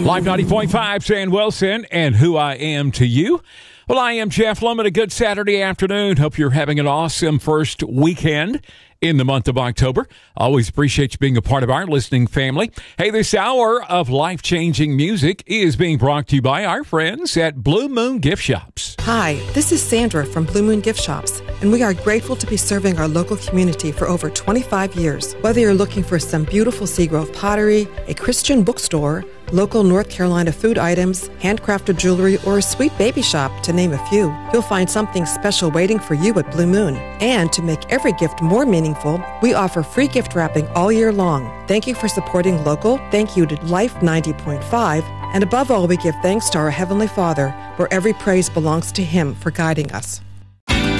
Live 90.5, San Wilson, and Who I Am to You. Well, I am Jeff Lemon. A good Saturday afternoon. Hope you're having an awesome first weekend in the month of October. Always appreciate you being a part of our listening family. Hey, this hour of life-changing music is being brought to you by our friends at Blue Moon Gift Shops. Hi, this is Sandra from Blue Moon Gift Shops, and we are grateful to be serving our local community for over 25 years. Whether you're looking for some beautiful Seagrove pottery, a Christian bookstore, local North Carolina food items, handcrafted jewelry, or a sweet baby shop, to name a few, you'll find something special waiting for you at Blue Moon. And to make every gift more meaningful, we offer free gift wrapping all year long. Thank you for supporting local. Thank you to Life 90.5. And above all, we give thanks to our Heavenly Father, where every praise belongs to Him for guiding us.